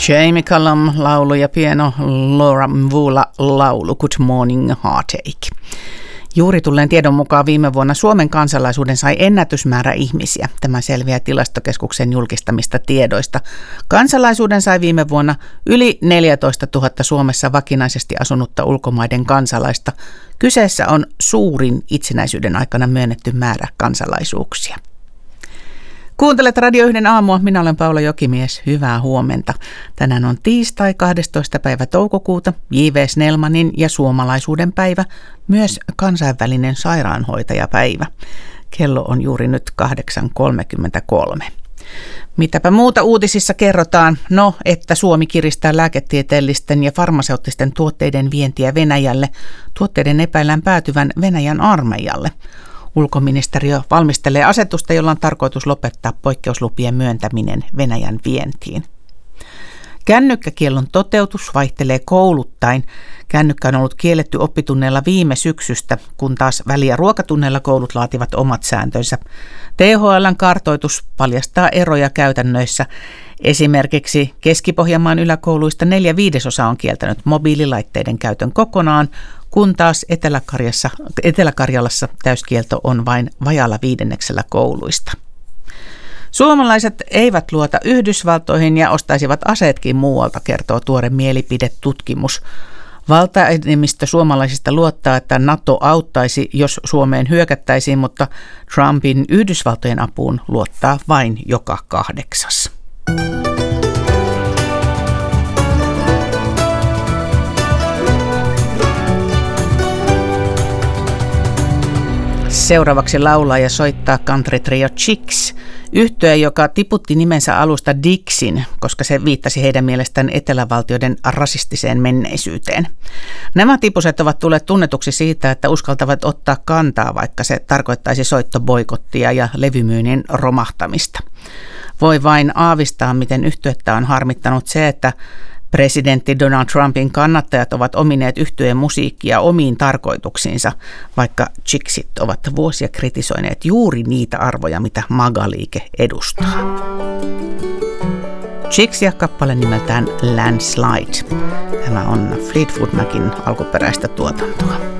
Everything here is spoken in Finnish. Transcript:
Jamie Cullum laulu ja pieno Laura Mvula laulu Good Morning Heartache. Juuri tulleen tiedon mukaan viime vuonna Suomen kansalaisuuden sai ennätysmäärä ihmisiä. Tämä selviää Tilastokeskuksen julkistamista tiedoista. Kansalaisuuden sai viime vuonna yli 14 000 Suomessa vakinaisesti asunutta ulkomaiden kansalaista. Kyseessä on suurin itsenäisyyden aikana myönnetty määrä kansalaisuuksia. Kuuntelet Radio 1 aamua. Minä olen Paula Jokimies. Hyvää huomenta. Tänään on tiistai 12. päivä toukokuuta, J.V. Snellmanin ja suomalaisuuden päivä, myös kansainvälinen sairaanhoitajapäivä. Kello on juuri nyt 8.33. Mitäpä muuta uutisissa kerrotaan? No, että Suomi kiristää lääketieteellisten ja farmaseuttisten tuotteiden vientiä Venäjälle. Tuotteiden epäillään päätyvän Venäjän armeijalle. Ulkoministeriö valmistelee asetusta, jolla on tarkoitus lopettaa poikkeuslupien myöntäminen Venäjän vientiin. Kännykkäkiellon toteutus vaihtelee kouluttain. Kännykkä on ollut kielletty oppitunneilla viime syksystä, kun taas väli- ja ruokatunneilla koulut laativat omat sääntönsä. THL:n kartoitus paljastaa eroja käytännöissä. Esimerkiksi Keski-Pohjanmaan yläkouluista 4/5 on kieltänyt mobiililaitteiden käytön kokonaan, kun taas Etelä-Karjalassa täyskielto on vain vajaalla 1/5 kouluista. Suomalaiset eivät luota Yhdysvaltoihin ja ostaisivat aseetkin muualta, kertoo tuore mielipidetutkimus. Valtaenemmistö suomalaisista luottaa, että NATO auttaisi, jos Suomeen hyökättäisiin, mutta Trumpin Yhdysvaltojen apuun luottaa vain joka 8. Seuraavaksi laulaa ja soittaa country trio Chicks, yhtye, joka tiputti nimensä alusta Dixin, koska se viittasi heidän mielestään etelävaltioiden rasistiseen menneisyyteen. Nämä tipuset ovat tulleet tunnetuksi siitä, että uskaltavat ottaa kantaa, vaikka se tarkoittaisi soittoboikottia ja levymyynnin romahtamista. Voi vain aavistaa, miten yhtyettä on harmittanut se, että presidentti Donald Trumpin kannattajat ovat omineet yhtyeen musiikkia omiin tarkoituksiinsa, vaikka Chicksit ovat vuosia kritisoineet juuri niitä arvoja, mitä MAGA-liike edustaa. Chicks ja kappale nimeltään Landslide. Tämä on Fleetwood Macin alkuperäistä tuotantoa.